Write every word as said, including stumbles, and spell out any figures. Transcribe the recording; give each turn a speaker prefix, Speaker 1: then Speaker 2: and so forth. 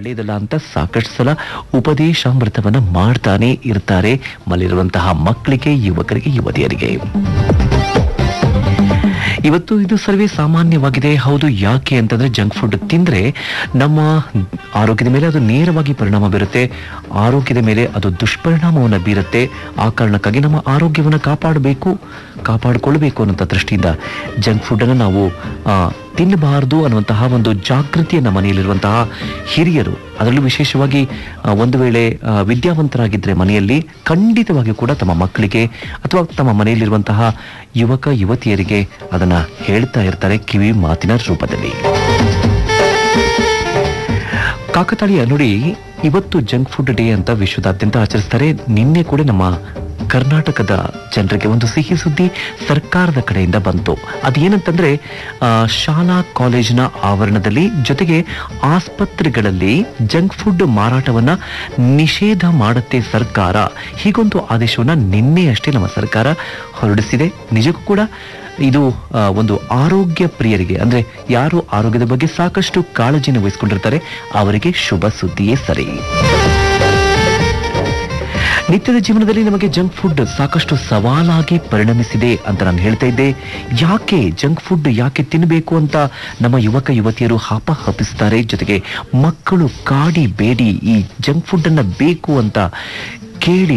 Speaker 1: ಒಳ್ಳೆಯದಲ್ಲ ಅಂತ ಸಾಕಷ್ಟು ಸಲ ಉಪದೇಶಾಮೃತವನ್ನ ಮಾಡ್ತಾನೆ ಇರ್ತಾರೆ ಮಲ್ಲಿರುವಂತಹ ಮಕ್ಕಳಿಗೆ, ಯುವಕರಿಗೆ, ಯುವತಿಯರಿಗೆ. ಇವತ್ತು ಇದು ಸರ್ವೇ ಸಾಮಾನ್ಯವಾಗಿದೆ. ಹೌದು, ಯಾಕೆ ಅಂತಂದ್ರೆ ಜಂಕ್ ಫುಡ್ ತಿಂದ್ರೆ ನಮ್ಮ ಆರೋಗ್ಯದ ಮೇಲೆ ಅದು ನೇರವಾಗಿ ಪರಿಣಾಮ ಬೀರುತ್ತೆ, ಆರೋಗ್ಯದ ಮೇಲೆ ಅದು ದುಷ್ಪರಿಣಾಮವನ್ನು ಬೀರುತ್ತೆ. ಆ ಕಾರಣಕ್ಕಾಗಿ ನಮ್ಮ ಆರೋಗ್ಯವನ್ನು ಕಾಪಾಡಬೇಕು, ಕಾಪಾಡಿಕೊಳ್ಬೇಕು ಅನ್ನುವಂಥ ದೃಷ್ಟಿಯಿಂದ ಜಂಕ್ ಫುಡ್ ಅನ್ನು ನಾವು ತಿನ್ನಬಾರದು ಅನ್ನುವಂತಹ ಒಂದು ಜಾಗೃತಿಯನ್ನ ಮನೆಯಲ್ಲಿರುವಂತಹ ಹಿರಿಯರು, ಅದರಲ್ಲೂ ವಿಶೇಷವಾಗಿ ಒಂದು ವೇಳೆ ವಿದ್ಯಾವಂತರಾಗಿದ್ದರೆ ಮನೆಯಲ್ಲಿ ಖಂಡಿತವಾಗಿ ಕೂಡ ತಮ್ಮ ಮಕ್ಕಳಿಗೆ ಅಥವಾ ತಮ್ಮ ಮನೆಯಲ್ಲಿರುವಂತಹ ಯುವಕ ಯುವತಿಯರಿಗೆ ಅದನ್ನ ಹೇಳ್ತಾ ಇರ್ತಾರೆ ಕಿವಿ ಮಾತಿನ ರೂಪದಲ್ಲಿ. ಕಾಕತಾಳೀಯ ನೋಡಿ, ಇವತ್ತು ಜಂಕ್ ಫುಡ್ ಡೇ ಅಂತ ವಿಶ್ವದಾದ್ಯಂತ ಆಚರಿಸ್ತಾರೆ. ನಿನ್ನೆ ಕೂಡ ನಮ್ಮ ಕರ್ನಾಟಕದ ಜನರಿಗೆ ಒಂದು ಸಿಹಿ ಸುದ್ದಿ ಸರ್ಕಾರದ ಕಡೆಯಿಂದ ಬಂತು. ಅದೇನಂತಂದ್ರೆ ಶಾಲಾ ಕಾಲೇಜಿನ ಆವರಣದಲ್ಲಿ ಜೊತೆಗೆ ಆಸ್ಪತ್ರೆಗಳಲ್ಲಿ ಜಂಕ್ ಫುಡ್ ಮಾರಾಟವನ್ನ ನಿಷೇಧ ಮಾಡುತ್ತೆ ಸರ್ಕಾರ. ಹೀಗೊಂದು ಆದೇಶವನ್ನ ನಿನ್ನೆಯಷ್ಟೇ ನಮ್ಮ ಸರ್ಕಾರ ಹೊರಡಿಸಿದೆ. ನಿಜಕ್ಕೂ ಕೂಡ ಇದು ಒಂದು ಆರೋಗ್ಯ ಪ್ರಿಯರಿಗೆ, ಅಂದ್ರೆ ಯಾರು ಆರೋಗ್ಯದ ಬಗ್ಗೆ ಸಾಕಷ್ಟು ಕಾಳಜಿಯನ್ನು ವಹಿಸಿಕೊಂಡಿರ್ತಾರೆ ಅವರಿಗೆ ಶುಭ ಸುದ್ದಿಯೇ ಸರಿ. ನಿತ್ಯದ ಜೀವನದಲ್ಲಿ ನಮಗೆ ಜಂಕ್ ಫುಡ್ ಸಾಕಷ್ಟು ಸವಾಲಾಗಿ ಪರಿಣಮಿಸಿದೆ ಅಂತ ನಾನು ಹೇಳ್ತಾ ಇದ್ದೆ. ಯಾಕೆ ಜಂಕ್ ಫುಡ್ ಯಾಕೆ ತಿನ್ನಬೇಕು ಅಂತ ನಮ್ಮ ಯುವಕ ಯುವತಿಯರು ಹಾಪ ಹಪಿಸ್ತಾರೆ. ಜೊತೆಗೆ ಮಕ್ಕಳು ಕಾಡಿ ಬೇಡಿ ಈ ಜಂಕ್ ಫುಡ್ ಅನ್ನ ಬೇಕು ಅಂತ ಕೇಳಿ